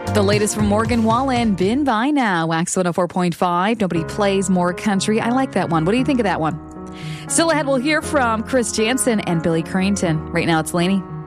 The latest from Morgan Wallen, Been By Now, Wax 104.5. Nobody plays more country. I like that one. What do you think of that one? Still ahead, we'll hear from Chris Jansen and Billy Currington. Right now, it's Lainey.